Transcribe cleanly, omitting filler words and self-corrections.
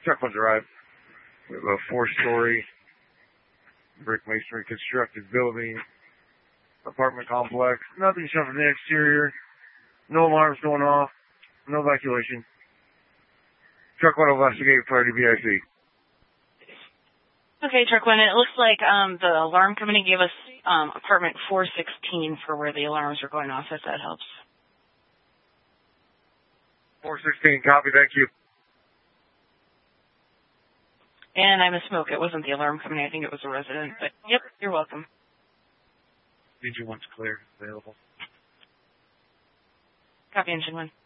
Truck was arrived. We have a 4-story brick masonry constructed building, apartment complex. Nothing shut from the exterior. No alarms going off. No evacuation. Truck 1 will investigate prior to BIC. Okay, Truck 1, it looks like the alarm company gave us apartment 416 for where the alarms are going off, if that helps. 416, copy, thank you. And I misspoke. It wasn't the alarm company. I think it was a resident. But, yep, you're welcome. Engine 1's clear, available. Copy, Engine 1.